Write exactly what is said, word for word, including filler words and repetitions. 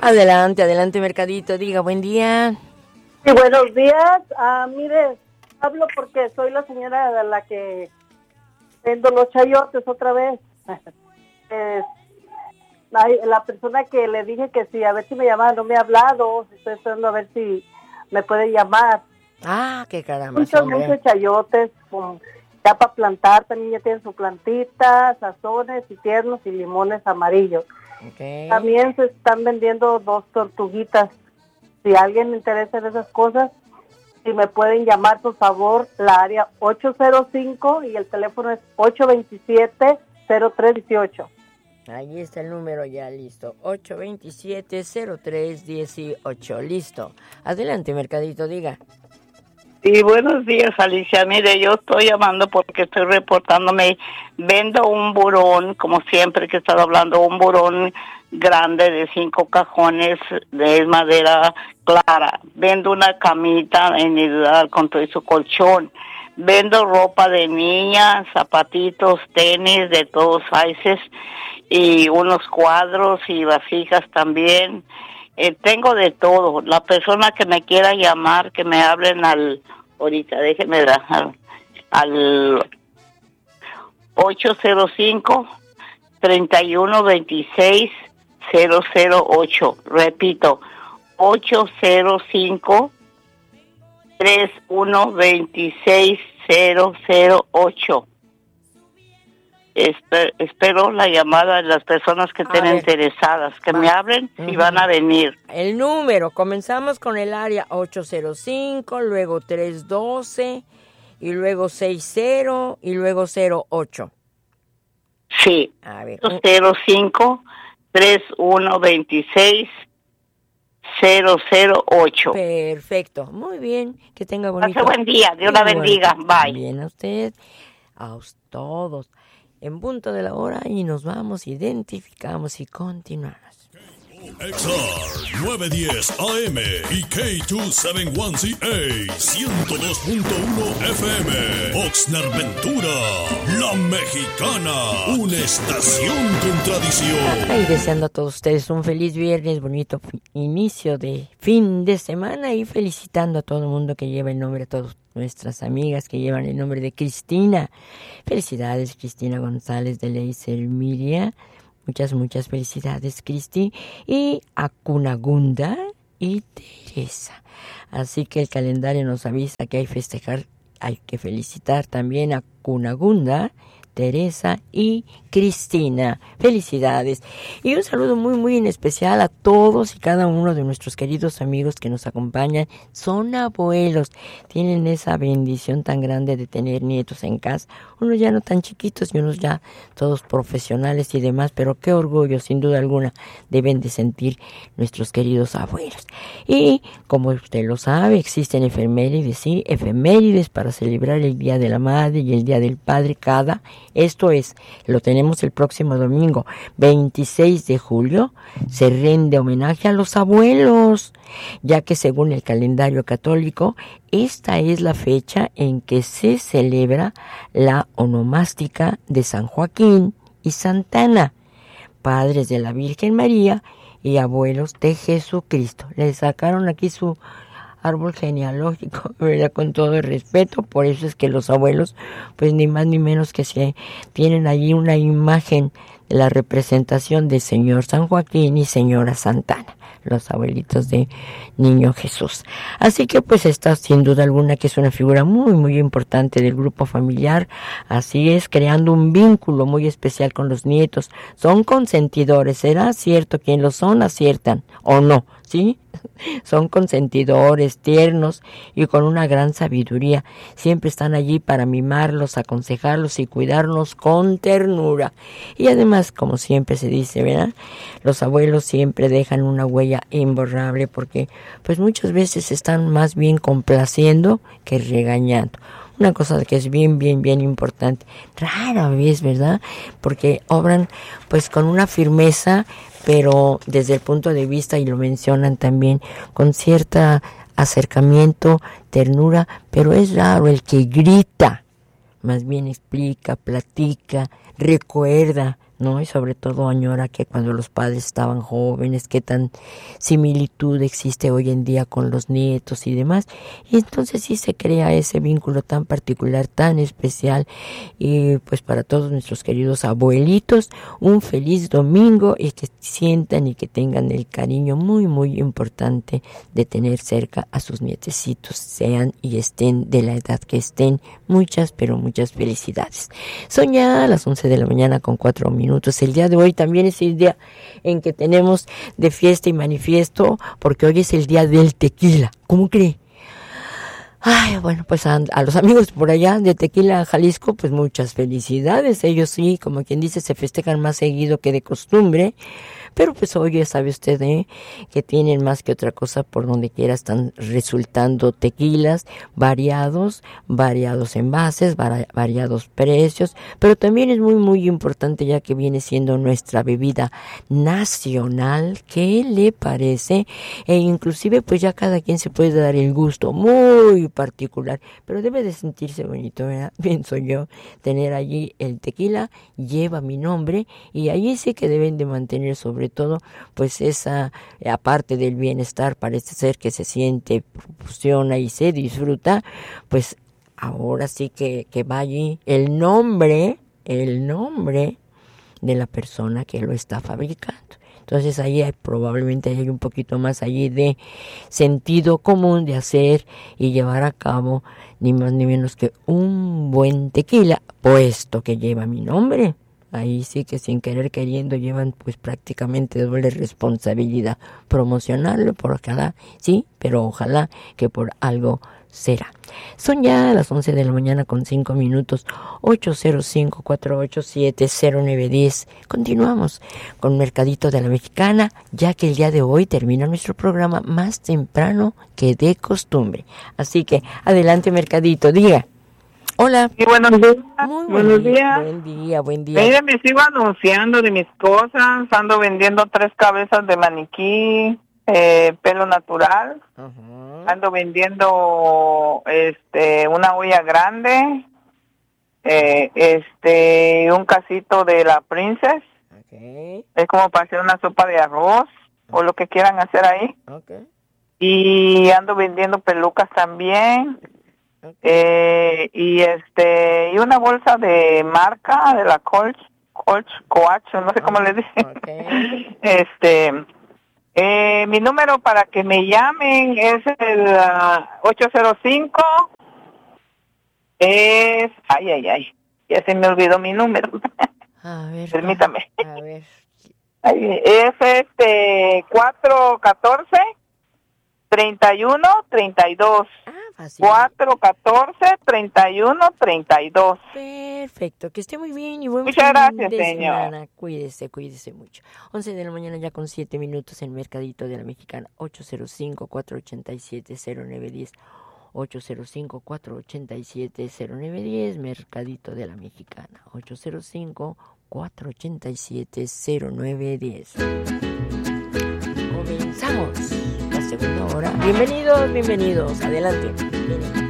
Adelante, adelante, Mercadito. Diga, buen día. Sí, buenos días. Ah, mire, hablo porque soy la señora de la que vendo los chayotes otra vez. eh, la, la persona que le dije que sí, a ver si me llamaba, no me ha hablado. Estoy esperando a ver si me puede llamar. Ah, qué caramba. Muchos, muchos chayotes, con, ya para plantar, también ya tienen su plantita, sazones y tiernos y limones amarillos. Okay. También se están vendiendo dos tortuguitas. Si a alguien le interesa en esas cosas, si me pueden llamar, por favor, la área ocho cero cinco y el teléfono es ocho dos siete, cero tres uno ocho. Ahí está el número ya, listo. ocho dos siete, cero tres uno ocho, listo. Adelante, Mercadito, diga. Sí, buenos días, Alicia. Mire, yo estoy llamando porque estoy reportándome. Vendo un burón, como siempre que he estado hablando, un burón grande de cinco cajones de madera clara. Vendo una camita individual con todo su colchón. Vendo ropa de niña, zapatitos, tenis de todos sizes y unos cuadros y vasijas también. Eh, tengo de todo. La persona que me quiera llamar, que me hablen al, ahorita déjenme dar, al, al ocho cero cinco, tres uno dos seis, cero cero ocho. Repito, ocho cero cinco, tres uno dos seis, cero cero ocho. Espe- espero la llamada de las personas que estén interesadas, que Va. me hablen uh-huh. si van a venir. El número, comenzamos con el área ocho cero cinco, luego tres doce, y luego sesenta, y luego cero ocho. Sí, a ver. ocho cero cinco, tres uno dos seis, cero cero ocho. Perfecto, muy bien, que tenga bonito. Pase buen día, Dios la bendiga, bye. Bien a usted, a todos. En punto de la hora y nos vamos, identificamos y continuamos. X R nueve diez A M y K doscientos setenta y uno C A ciento dos punto uno F M. Oxnard Ventura, la mexicana, una estación con tradición. Y deseando a todos ustedes un feliz viernes, bonito fi- inicio de fin de semana y felicitando a todo el mundo que lleva el nombre, a todas nuestras amigas que llevan el nombre de Cristina. Felicidades, Cristina González de Leiser Miria. Muchas, muchas felicidades, Cristi. Y a Cunagunda y Teresa. Así que el calendario nos avisa que hay que festejar, hay que felicitar también a Cunagunda, Teresa y Cristina. Felicidades. Y un saludo muy, muy en especial a todos y cada uno de nuestros queridos amigos que nos acompañan. Son abuelos. Tienen esa bendición tan grande de tener nietos en casa. Unos ya no tan chiquitos y unos ya todos profesionales y demás. Pero qué orgullo, sin duda alguna, deben de sentir nuestros queridos abuelos. Y como usted lo sabe, existen efemérides, sí, efemérides para celebrar el Día de la Madre y el Día del Padre cada. Esto es, lo tenemos el próximo domingo, veintiséis de julio, se rinde homenaje a los abuelos, ya que según el calendario católico, esta es la fecha en que se celebra la onomástica de San Joaquín y Santa Ana, padres de la Virgen María y abuelos de Jesucristo. Le sacaron aquí su árbol genealógico, ¿verdad? Con todo el respeto, por eso es que los abuelos, pues ni más ni menos que se tienen allí una imagen de la representación de Señor San Joaquín y Señora Santana, los abuelitos de Niño Jesús. Así que pues esta sin duda alguna que es una figura muy muy importante del grupo familiar, así es, creando un vínculo muy especial con los nietos. Son consentidores, ¿será cierto? Quien lo son aciertan o no, ¿sí? Son consentidores, tiernos y con una gran sabiduría. Siempre están allí para mimarlos, aconsejarlos y cuidarnos con ternura. Y además, como siempre se dice, ¿verdad? Los abuelos siempre dejan una huella imborrable porque pues muchas veces están más bien complaciendo que regañando. Una cosa que es bien, bien, bien importante. Rara vez, ¿verdad? Porque obran pues con una firmeza, pero desde el punto de vista, y lo mencionan también, con cierta acercamiento, ternura, pero es raro el que grita. Más bien explica, platica, recuerda, ¿no? Y sobre todo añora que cuando los padres estaban jóvenes, qué tan similitud existe hoy en día con los nietos y demás. Y entonces sí se crea ese vínculo tan particular, tan especial. Y pues para todos nuestros queridos abuelitos, un feliz domingo y que sientan y que tengan el cariño muy, muy importante de tener cerca a sus nietecitos, sean y estén de la edad que estén. Muchas, pero muchas felicidades. Son ya las once de la mañana con cuatro minutos. El día de hoy también es el día en que tenemos de fiesta y manifiesto, porque hoy es el día del tequila. ¿Cómo cree? Ay, bueno, pues a, a los amigos por allá de Tequila, Jalisco, pues muchas felicidades. Ellos sí, como quien dice, se festejan más seguido que de costumbre. Pero pues hoy ya sabe usted, ¿eh? Que tienen más que otra cosa por donde quiera están resultando tequilas variados, variados envases, vari- variados precios, pero también es muy muy importante ya que viene siendo nuestra bebida nacional. ¿Qué le parece? E inclusive pues ya cada quien se puede dar el gusto muy particular, pero debe de sentirse bonito, ¿verdad? Pienso yo, tener allí el tequila, lleva mi nombre y allí sí que deben de mantener sobre Sobre todo, pues esa, aparte del bienestar, parece ser que se siente, funciona y se disfruta, pues ahora sí que, que va allí el nombre, el nombre de la persona que lo está fabricando. Entonces ahí hay, probablemente hay un poquito más allí de sentido común de hacer y llevar a cabo ni más ni menos que un buen tequila, puesto que lleva mi nombre. Ahí sí que sin querer queriendo llevan pues prácticamente doble responsabilidad, promocionarlo por ojalá, sí, pero ojalá que por algo será. Son ya las once de la mañana con cinco minutos, ocho cero cinco, cuatro ocho siete, cero nueve uno cero. Continuamos con Mercadito de la Mexicana, ya que el día de hoy termina nuestro programa más temprano que de costumbre. Así que adelante Mercadito, diga. Hola. Sí, buenos días. Muy buenos buen, días. Buen día, buen día. Mire, me sigo anunciando de mis cosas. Ando vendiendo tres cabezas de maniquí, eh, pelo natural. Uh-huh. Ando vendiendo este una olla grande, eh, este un casito de la Princess. Okay. Es como para hacer una sopa de arroz uh-huh. o lo que quieran hacer ahí. Okay. Y ando vendiendo pelucas también. Okay. Eh, y este y una bolsa de marca de la Coach, Coach, Coach, no sé cómo le dicen. Okay. Este, eh, mi número para que me llamen es el uh, ocho cero cinco. Es, ay, ay, ay, ya se me olvidó mi número. A ver, permítame. A ver. Ay, es este cuatro catorce treinta y uno treinta y dos. cuatro catorce treinta y uno treinta y dos. Perfecto, que esté muy bien y buen Muchas fin gracias, de señor. semana. Cuídese, cuídese mucho. once de la mañana ya con siete minutos en Mercadito de la Mexicana. Ocho cero cinco, cuatro ocho siete, cero nueve uno cero. Ocho cero cinco, cuatro ocho siete, cero nueve uno cero. Mercadito de la Mexicana. Ocho cero cinco, cuatro ocho siete, cero nueve uno cero. Comenzamos la segunda hora. Bienvenidos, bienvenidos. Adelante. Miren.